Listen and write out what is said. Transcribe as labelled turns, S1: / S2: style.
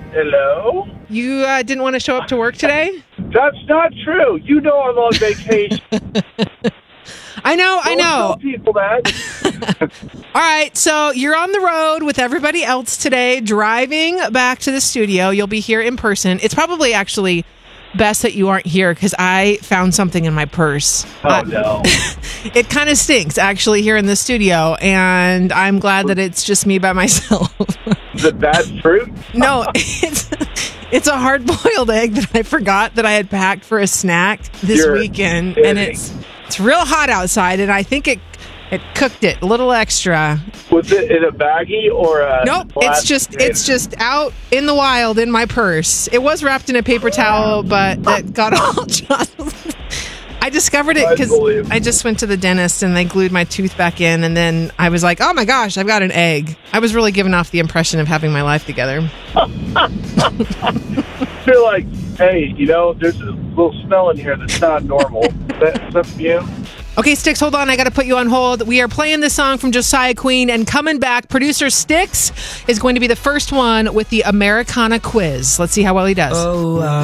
S1: Hello?
S2: You didn't want to show up to work today?
S1: That's not true. You know I'm on vacation.
S2: I know.
S1: Don't tell people that.
S2: All right, so you're on the road with everybody else today, driving back to the studio. You'll be here in person. It's probably actually best that you aren't here because I found something in my purse.
S1: Oh, no.
S2: It kind of stinks, actually, here in the studio, and I'm glad that it's just me by myself.
S1: Is it bad fruit?
S2: No, it's a hard-boiled egg that I forgot that I had packed for a snack this weekend, and it's real hot outside, and I think it cooked it a little extra.
S1: Was it in a baggie or a
S2: Nope, it's just out in the wild in my purse. It was wrapped in a paper towel, but it got all jostled. I discovered it because I just went to the dentist and they glued my tooth back in, and then I was like, oh my gosh, I've got an egg. I was really giving off the impression of having my life together.
S1: You're like, hey, there's a little smell in here that's not normal. Is that from you?
S2: Okay, Sticks, hold on. I got to put you on hold. We are playing this song from Josiah Queen, and coming back, producer Sticks is going to be the first one with the Americana quiz. Let's see how well he does.